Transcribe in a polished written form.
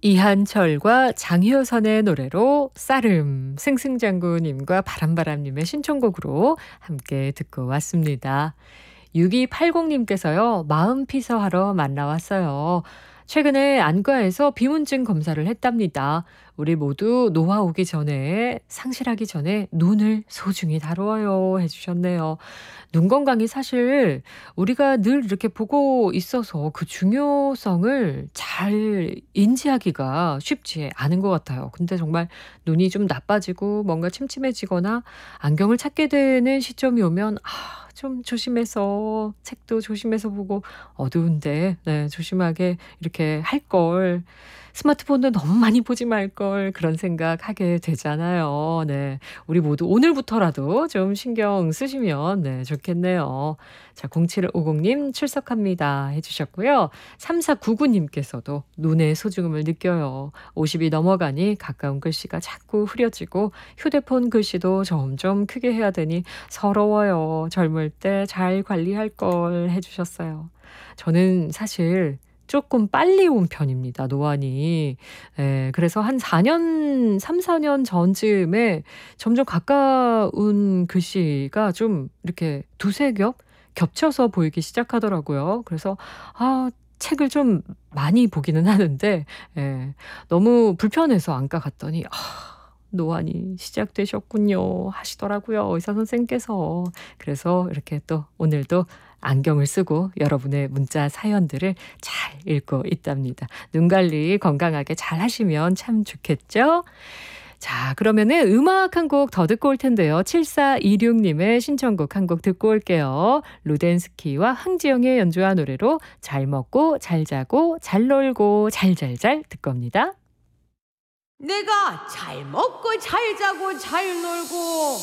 이한철과 장효선의 노래로 싸름, 승승장구님과 바람바람님의 신청곡으로 함께 듣고 왔습니다. 6280님께서요. 마음 피서하러 만나왔어요. 최근에 안과에서 비문증 검사를 했답니다. 우리 모두 노화 오기 전에, 상실하기 전에 눈을 소중히 다루어요 해주셨네요. 눈 건강이 사실 우리가 늘 이렇게 보고 있어서 그 중요성을 잘 인지하기가 쉽지 않은 것 같아요. 근데 정말 눈이 좀 나빠지고 뭔가 침침해지거나 안경을 찾게 되는 시점이 오면 좀 조심해서 책도 조심해서 보고 어두운데 네, 조심하게 이렇게 할 걸. 스마트폰도 너무 많이 보지 말 걸 그런 생각하게 되잖아요. 네. 우리 모두 오늘부터라도 좀 신경 쓰시면 네, 좋겠네요. 자, 0750님 출석합니다 해 주셨고요. 3499님께서도 눈의 소중함을 느껴요. 50이 넘어가니 가까운 글씨가 자꾸 흐려지고 휴대폰 글씨도 점점 크게 해야 되니 서러워요. 젊을 때 잘 관리할 걸 해 주셨어요. 저는 사실 조금 빨리 온 편입니다, 노안이. 예, 그래서 한 4년, 3-4년 전쯤에 점점 가까운 글씨가 좀 이렇게 두세 겹 겹쳐서 보이기 시작하더라고요. 그래서 책을 좀 많이 보기는 하는데 예, 너무 불편해서 안과 갔더니 노안이 시작되셨군요 하시더라고요, 의사 선생님께서. 그래서 이렇게 또 오늘도 안경을 쓰고 여러분의 문자 사연들을 잘 읽고 있답니다. 눈 관리 건강하게 잘 하시면 참 좋겠죠? 자, 그러면은 음악 한 곡 더 듣고 올 텐데요. 7426님의 신청곡 한 곡 듣고 올게요. 루덴스키와 흥지영의 연주한 노래로 잘 먹고 잘 자고 잘 놀고 잘잘잘 듣고 옵니다. 내가 잘 먹고 잘 자고 잘 놀고